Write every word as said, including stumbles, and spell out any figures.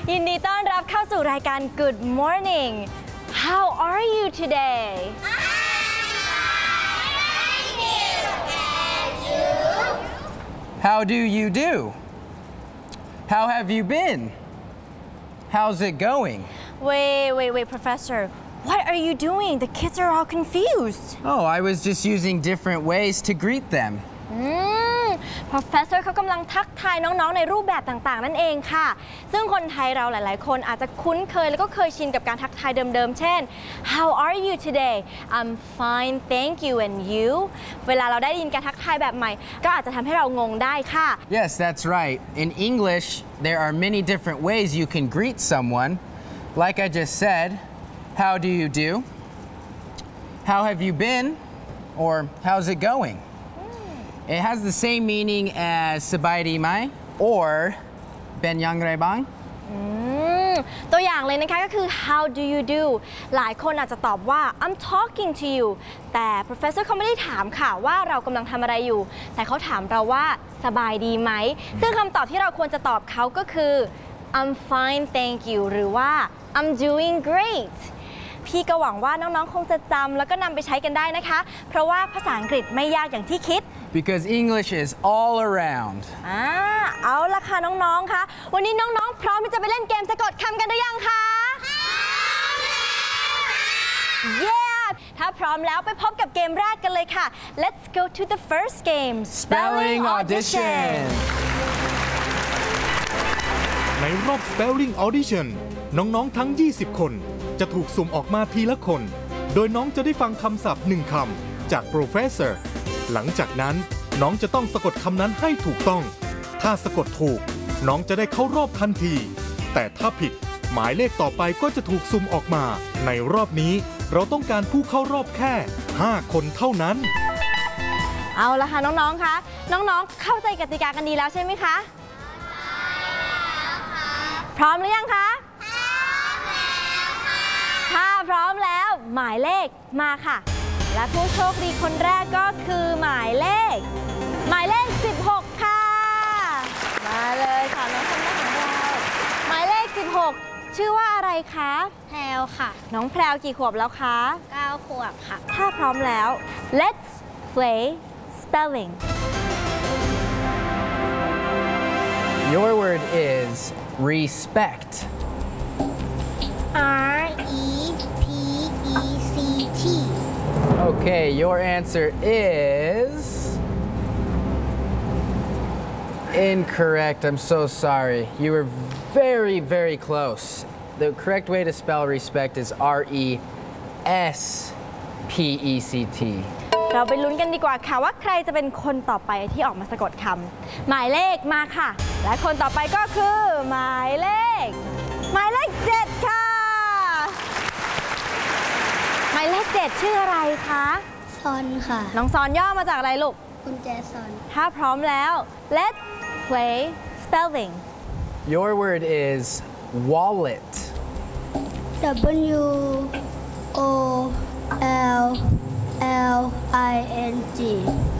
ยินดีต้อนรับเข้าสู่รายการ Good Morning How are you today How do you do? How have you been? How's it going? Wait wait wait Professor What are you doing? The kids are all confused Oh, I was just using different ways to greet them. อืม Professor เขากำลังทักทายน้องๆในรูปแบบต่างๆนั่นเองค่ะซึ่งคนไทยเราหลายๆคนอาจจะคุ้นเคยแล้วก็เคยชินกับการทักทายเดิมๆเช่น How are you today? I'm fine, thank you and you เวลาเราได้ยินการทักทายแบบใหม่ก็อาจจะทำให้เรางงได้ค่ะ Yes, that's right. In English, there are many different ways you can greet someone. Like I just said, how do you do? How have you been? Or how's it going?It has the same meaning as สบายดีไหม or เป็นอย่างไรบ้างตัวอย่างเลยนะคะก็คือ how do you do หลายคนอาจจะตอบว่า I'm talking to you แต่ professor เขาไม่ได้ถามค่ะว่าเรากำลังทำอะไรอยู่แต่เขาถามเราว่าสบายดีไหมซึ่งคำตอบที่เราควรจะตอบเขาก็คือ I'm fine thank you หรือว่า I'm doing greatพี่ก็หวังว่าน้องๆคงจะจำแล้วก็นำไปใช้กันได้นะคะเพราะว่าภาษาอังกฤษไม่ยากอย่างที่คิด Because English is all around อ่าเอาละค่ะน้องๆคะวันนี้น้องๆพร้อมที่จะไปเล่นเกมสะกดคำกันหรือยังคะพร้อมแล้ว Yeah ถ้าพร้อมแล้วไปพบกับเกมแรกกันเลยค่ะ Let's go to the first game Spelling Audition ในรอบ Spelling Audition น้องๆทั้งยี่สิบคนจะถูกสุ่มออกมาทีละคนโดยน้องจะได้ฟังคำศัพท์หนึ่งคำจาก Professor หลังจากนั้นน้องจะต้องสะกดคำนั้นให้ถูกต้องถ้าสะกดถูกน้องจะได้เข้ารอบทันทีแต่ถ้าผิดหมายเลขต่อไปก็จะถูกสุ่มออกมาในรอบนี้เราต้องการผู้เข้ารอบแค่ห้าคนเท่านั้นเอาละค่ะน้องๆคะน้องๆเข้าใจกติกากันดีแล้วใช่ไหมคะพร้อมหรือยังคะถ้าพร้อมแล้วหมายเลขมาค่ะและผู้โชคดีคนแรกก็คือหมายเลขหมายเลขสิบหกค่ะมาเลยค่ะน้องคนแรกของเราหมายเลขสิบหกชื่อว่าอะไรคะแพรวค่ะน้องแพรวกี่ขวบแล้วคะเก้าขวบค่ะถ้าพร้อมแล้ว let's play spelling Your word is respect R E P E C T Okay, your answer is incorrect. I'm so sorry. You were very, very close. The correct way to spell respect is R E S P E C T. เราไปลุ้นกันดีกว่าค่ะว่าใครจะเป็นคนต่อไปที่ออกมาสะกดคำหมายเลขมาค่ะและคนต่อไปก็คือหมายเลขหมายเลขเจ็ดค่ะหมายเลขเจ็ดชื่ออะไรคะซอนค่ะน้องซอนย่อมาจากอะไรลูกกุญแจซอนถ้าพร้อมแล้ว let's play spelling Your word is wallet W O L L I N G